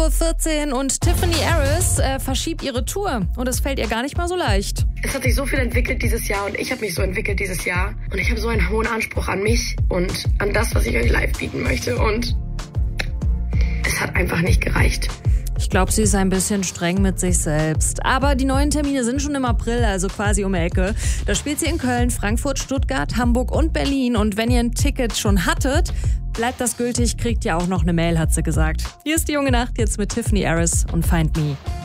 14 Uhr und Tiffany Harris verschiebt ihre Tour und es fällt ihr gar nicht mal so leicht. Es hat sich so viel entwickelt dieses Jahr und ich habe mich so entwickelt dieses Jahr und ich habe so einen hohen Anspruch an mich und an das, was ich euch live bieten möchte und es hat einfach nicht gereicht. Ich glaube, sie ist ein bisschen streng mit sich selbst. Aber die neuen Termine sind schon im April, also quasi um die Ecke. Da spielt sie in Köln, Frankfurt, Stuttgart, Hamburg und Berlin. Und wenn ihr ein Ticket schon hattet, bleibt das gültig, kriegt ihr auch noch eine Mail, hat sie gesagt. Hier ist die junge Nacht jetzt mit Tiffany Harris und Find Me.